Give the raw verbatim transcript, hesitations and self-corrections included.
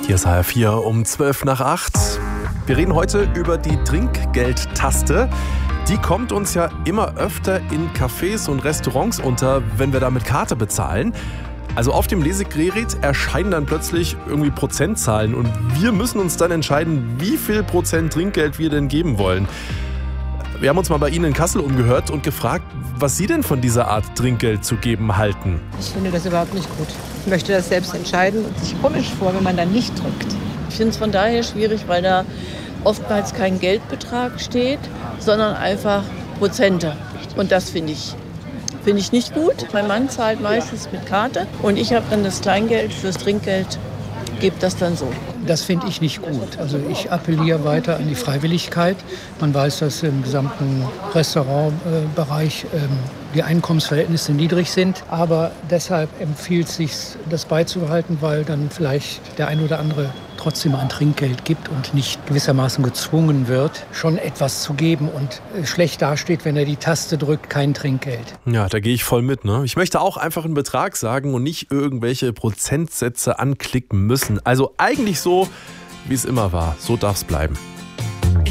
Hier ist H R vier um zwölf nach acht. Wir reden heute über die Trinkgeldtaste. Die kommt uns ja immer öfter in Cafés und Restaurants unter, wenn wir da mit Karte bezahlen. Also auf dem Lesegerät erscheinen dann plötzlich irgendwie Prozentzahlen und wir müssen uns dann entscheiden, wie viel Prozent Trinkgeld wir denn geben wollen. Wir haben uns mal bei Ihnen in Kassel umgehört und gefragt, was Sie denn von dieser Art Trinkgeld zu geben halten. Ich finde das überhaupt nicht gut. Ich möchte das selbst entscheiden und es sich komisch vor, wenn man dann nicht drückt. Ich finde es von daher schwierig, weil da oftmals kein Geldbetrag steht, sondern einfach Prozente. Und das finde ich, finde ich nicht gut. Mein Mann zahlt meistens mit Karte und ich habe dann das Kleingeld fürs Trinkgeld, gebe das dann so. Das finde ich nicht gut. Also ich appelliere weiter an die Freiwilligkeit. Man weiß, dass im gesamten Restaurantbereich ähm, die Einkommensverhältnisse niedrig sind. Aber deshalb empfiehlt es sich, das beizubehalten, weil dann vielleicht der ein oder andere trotzdem ein Trinkgeld gibt und nicht gewissermaßen gezwungen wird, schon etwas zu geben und schlecht dasteht, wenn er die Taste drückt, kein Trinkgeld. Ja, da gehe ich voll mit, ne? Ich möchte auch einfach einen Betrag sagen und nicht irgendwelche Prozentsätze anklicken müssen. Also eigentlich so, wie es immer war. So darf es bleiben.